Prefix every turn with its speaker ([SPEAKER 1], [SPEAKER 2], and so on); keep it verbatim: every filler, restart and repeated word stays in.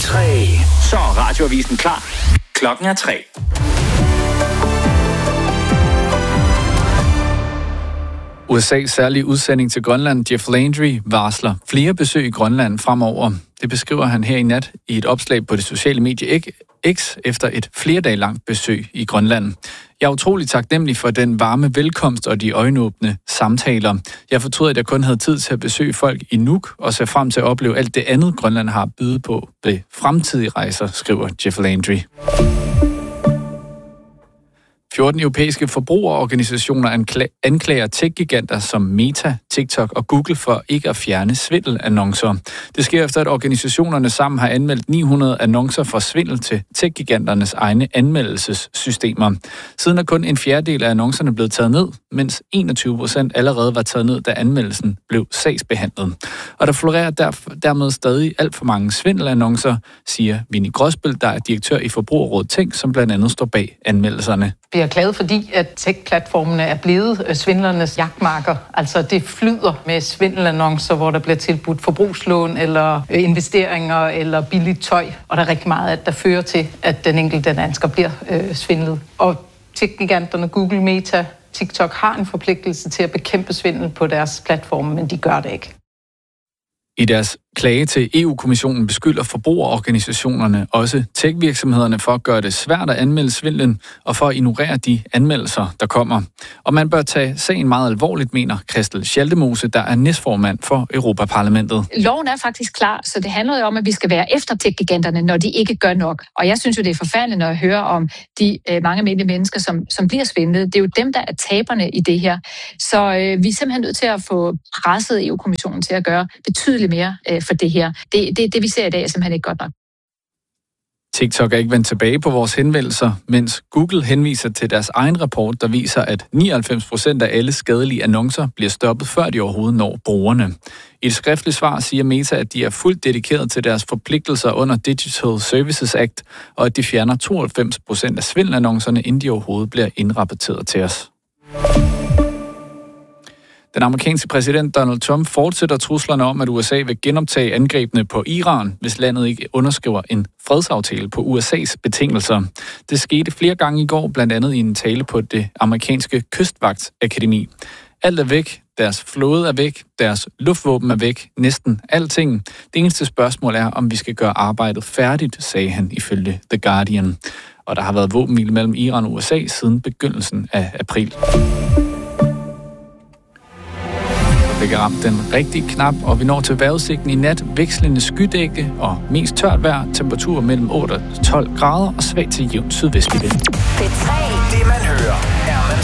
[SPEAKER 1] tre. Så er radioavisen klar. Klokken er tre.
[SPEAKER 2] U S A's særlige udsending til Grønland, Jeff Landry, varsler flere besøg i Grønland fremover. Det beskriver han her i nat i et opslag på det sociale medie X efter et flere dage langt besøg i Grønland. Jeg er utrolig taknemmelig for den varme velkomst og de øjenåbne samtaler. Jeg fortryder, at jeg kun havde tid til at besøge folk i Nuuk og ser frem til at opleve alt det andet, Grønland har at byde på ved fremtidige rejser, skriver Jeff Landry. fjorten europæiske forbrugerorganisationer anklager tech-giganter som Meta, TikTok og Google for ikke at fjerne svindelannoncer. Det sker efter, at organisationerne sammen har anmeldt ni hundrede annoncer for svindel til tech-giganternes egne anmeldelsessystemer. Siden er kun en fjerdedel af annoncerne blevet taget ned, mens enogtyve procent allerede var taget ned, da anmeldelsen blev sagsbehandlet. Og der florerer der, dermed stadig alt for mange svindelannoncer, siger Vinnie Gråsbøl, der er direktør i Forbrugerrådet Tænk, som blandt andet står bag anmeldelserne.
[SPEAKER 3] Vi er glade, fordi at tech-platformene er blevet svindlernes jagtmarker. Altså det flyder med svindelannoncer, hvor der bliver tilbudt forbrugslån eller investeringer eller billigt tøj. Og der er rigtig meget, at der fører til, at den enkelte dansker bliver øh, svindlet. Og tech-giganterne Google, Meta, TikTok har en forpligtelse til at bekæmpe svindel på deres platforme, men de gør det ikke.
[SPEAKER 2] I deres klage til E U-kommissionen beskylder forbrugerorganisationerne også tech-virksomhederne for at gøre det svært at anmelde svindlen og for at ignorere de anmeldelser, der kommer. Og man bør tage sagen meget alvorligt, mener Christel Schaldemose, der er næstformand for Europaparlamentet.
[SPEAKER 4] Loven er faktisk klar, så det handler jo om, at vi skal være efter tech-giganterne, når de ikke gør nok. Og jeg synes jo, det er forfærdeligt, når jeg hører om de øh, mange almindelige mennesker, som, som bliver svindlet. Det er jo dem, der er taberne i det her. Så øh, vi er simpelthen nødt til at få presset E U-kommissionen til at gøre betydeligt mere øh, for det her. Det, det, det, vi ser i dag, er simpelthen ikke godt nok.
[SPEAKER 2] TikTok er ikke vendt tilbage på vores henvendelser, mens Google henviser til deres egen rapport, der viser, at nioghalvfems procent af alle skadelige annoncer bliver stoppet, før de overhovedet når brugerne. I et skriftligt svar siger Meta, at de er fuldt dedikeret til deres forpligtelser under Digital Services Act, og at de fjerner tooghalvfems procent af svindelannoncerne, inden de overhovedet bliver indrapporteret til os. Den amerikanske præsident Donald Trump fortsætter truslerne om, at U S A vil genoptage angrebene på Iran, hvis landet ikke underskriver en fredsaftale på U S A's betingelser. Det skete flere gange i går, blandt andet i en tale på det amerikanske kystvagtakademi. Alt er væk, deres flåde er væk, deres luftvåben er væk, næsten alting. Det eneste spørgsmål er, om vi skal gøre arbejdet færdigt, sagde han ifølge The Guardian. Og der har været våbenhvile mellem Iran og U S A siden begyndelsen af april. Det kan ramme den rigtige knap, og vi når til vejrudsigten i nat. Vekslende skydække og mest tørt vejr. Temperaturer mellem otte og tolv grader og svag til jævn sydvestlig vind.